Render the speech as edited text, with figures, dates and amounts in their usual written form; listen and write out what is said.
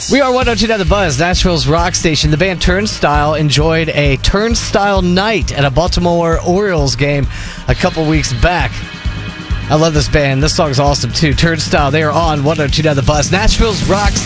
We are 102 The Buzz, Nashville's rock station. The band Turnstile enjoyed a Turnstile night at a Baltimore Orioles game a couple weeks back. I love this band. This song's awesome, too. Turnstile, they are on 102 The Buzz, Nashville's rock station.